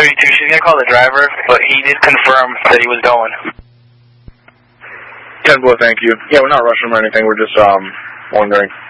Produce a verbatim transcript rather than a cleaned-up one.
thirty-two, she's going to call the driver, but he did confirm that he was going. ten four, thank you. Yeah, we're not rushing him or anything, we're just um wondering.